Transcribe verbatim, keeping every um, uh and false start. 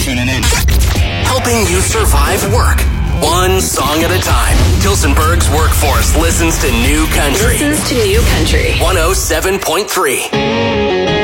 Tuning in. Helping you survive work, one song at a time. Tilsonburg's workforce listens to New Country. Listens to New Country. one oh seven point three.